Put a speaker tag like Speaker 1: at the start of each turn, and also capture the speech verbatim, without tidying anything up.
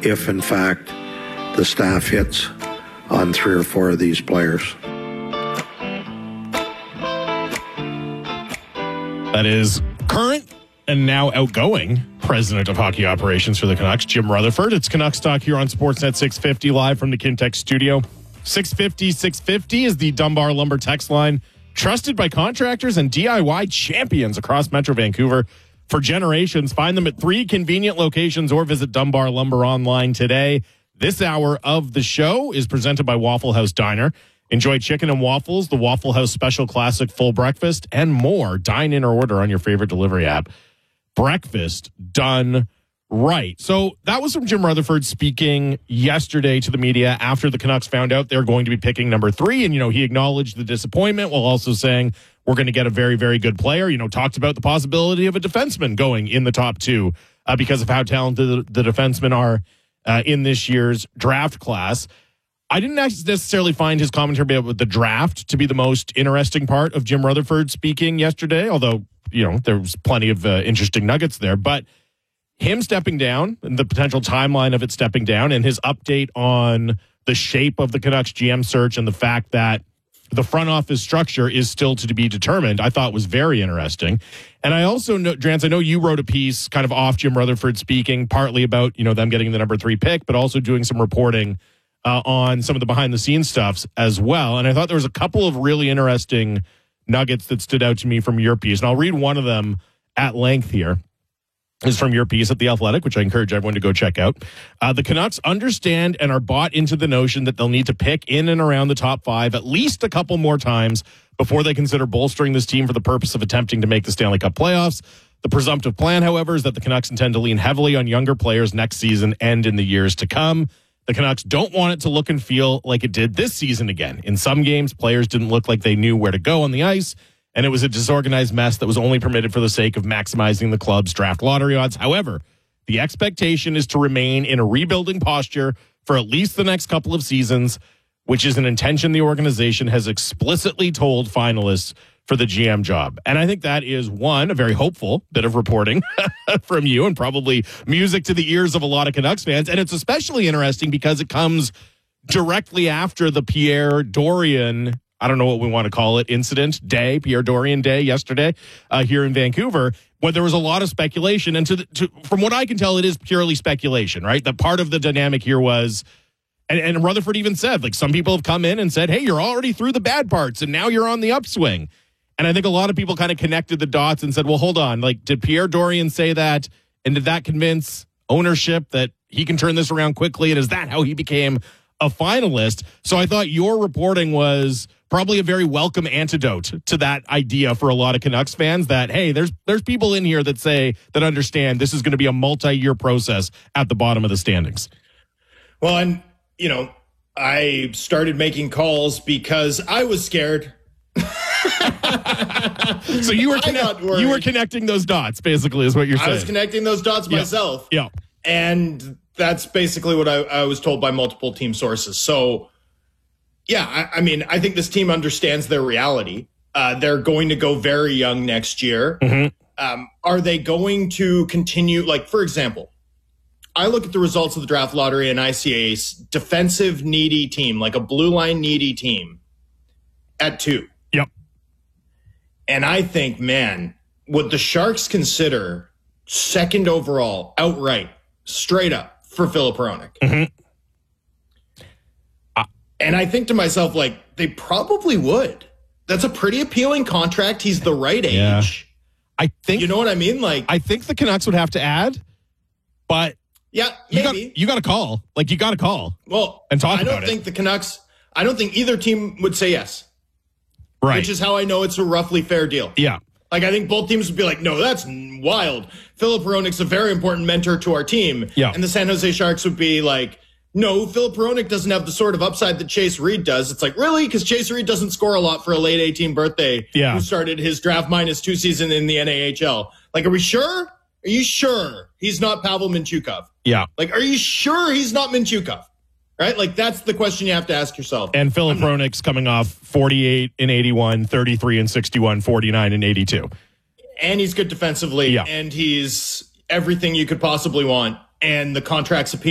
Speaker 1: if, in fact, the staff hits on three or four of these players.
Speaker 2: That is current and now outgoing president of hockey operations for the Canucks, Jim Rutherford. It's Canucks Talk here on Sportsnet six fifty, live from the Kintex studio. six fifty, six fifty is the Dunbar Lumber text line, trusted by contractors and D I Y champions across Metro Vancouver for generations. Find them at three convenient locations or visit Dunbar Lumber online today. This hour of the show is presented by Waffle House Diner. Enjoy chicken and waffles, the Waffle House Special Classic Full Breakfast, and more. Dine in or order on your favorite delivery app. Breakfast done right. So that was from Jim Rutherford speaking yesterday to the media after the Canucks found out they're going to be picking number three. And, you know, he acknowledged the disappointment while also saying we're going to get a very, very good player. You know, talked about the possibility of a defenseman going in the top two uh, because of how talented the, the defensemen are uh, in this year's draft class. I didn't necessarily find his commentary about the draft to be the most interesting part of Jim Rutherford speaking yesterday, although, you know, there was plenty of uh, interesting nuggets there. But him stepping down and the potential timeline of it stepping down and his update on the shape of the Canucks G M search and the fact that the front office structure is still to be determined, I thought was very interesting. And I also know, Drance, I know you wrote a piece kind of off Jim Rutherford speaking, partly about, you know, them getting the number three pick, but also doing some reporting uh, on some of the behind the scenes stuffs as well. And I thought there was a couple of really interesting nuggets that stood out to me from your piece. And I'll read one of them at length here. Is from your piece at The Athletic, which I encourage everyone to go check out. Uh, the Canucks understand and are bought into the notion that they'll need to pick in and around the top five at least a couple more times before they consider bolstering this team for the purpose of attempting to make the Stanley Cup playoffs. The presumptive plan, however, is that the Canucks intend to lean heavily on younger players next season and in the years to come. The Canucks don't want it to look and feel like it did this season again. In some games, players didn't look like they knew where to go on the ice, and it was a disorganized mess that was only permitted for the sake of maximizing the club's draft lottery odds. However, the expectation is to remain in a rebuilding posture for at least the next couple of seasons, which is an intention the organization has explicitly told finalists for the G M job. And I think that is, one, a very hopeful bit of reporting from you and probably music to the ears of a lot of Canucks fans. And it's especially interesting because it comes directly after the Pierre Dorion, I don't know what we want to call it, incident day, Pierre Dorion day yesterday uh, here in Vancouver, where there was a lot of speculation. And to, the, to from what I can tell, it is purely speculation, right? That part of the dynamic here was, and, and Rutherford even said, like, some people have come in and said, hey, you're already through the bad parts and now you're on the upswing. And I think a lot of people kind of connected the dots and said, well, hold on, like, did Pierre Dorion say that? And did that convince ownership that he can turn this around quickly? And is that how he became a finalist? So I thought your reporting was probably a very welcome antidote to that idea for a lot of Canucks fans that, hey, there's there's people in here that say, that understand this is going to be a multi-year process at the bottom of the standings.
Speaker 3: Well, and, you know, I started making calls because I was scared.
Speaker 2: So you were connect- you were connecting those dots, basically, is what you're saying.
Speaker 3: I was connecting those dots
Speaker 2: yeah.
Speaker 3: myself.
Speaker 2: Yeah.
Speaker 3: And that's basically what I, I was told by multiple team sources. So, yeah, I, I mean, I think this team understands their reality. Uh, they're going to go very young next year.
Speaker 2: Mm-hmm.
Speaker 3: Um, are they going to continue? Like, for example, I look at the results of the draft lottery and I see a defensive needy team, like a blue line needy team at two.
Speaker 2: Yep.
Speaker 3: And I think, man, would the Sharks consider second overall outright, straight up, for Filip Hronek?
Speaker 2: Mm-hmm.
Speaker 3: Uh, and I think to myself, like, they probably would. That's a pretty appealing contract. He's the right age.
Speaker 2: Yeah. I think,
Speaker 3: you know what I mean? Like,
Speaker 2: I think the Canucks would have to add, but
Speaker 3: yeah,
Speaker 2: you
Speaker 3: maybe.
Speaker 2: got, you got to call. Like, you got to call.
Speaker 3: Well,
Speaker 2: and talk
Speaker 3: I don't
Speaker 2: about
Speaker 3: think
Speaker 2: it.
Speaker 3: the Canucks, I don't think either team would say yes.
Speaker 2: Right.
Speaker 3: Which is how I know it's a roughly fair deal.
Speaker 2: Yeah.
Speaker 3: Like, I think both teams would be like, no, that's wild. Filip Hronek's a very important mentor to our team.
Speaker 2: Yeah.
Speaker 3: And the San Jose Sharks would be like, no, Filip Hronek doesn't have the sort of upside that Chase Reed does. It's like, really? Because Chase Reed doesn't score a lot for a late eighteen birthday
Speaker 2: yeah.
Speaker 3: who started his draft minus two season in the N A H L. Like, are we sure? Are you sure he's not Pavel Mintyukov?
Speaker 2: Yeah.
Speaker 3: Like, are you sure he's not Mintyukov? Right? Like, that's the question you have to ask yourself.
Speaker 2: And Filip Hronek's coming off forty-eight and eighty-one, thirty-three and sixty-one, forty-nine and eighty-two.
Speaker 3: And he's good defensively.
Speaker 2: Yeah.
Speaker 3: And he's everything you could possibly want. And the contract's appealing.